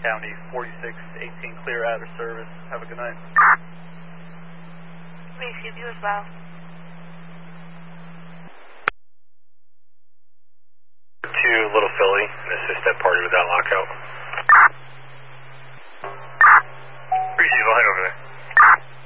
County 4618 clear out of service. Have a good night. Thank you as well.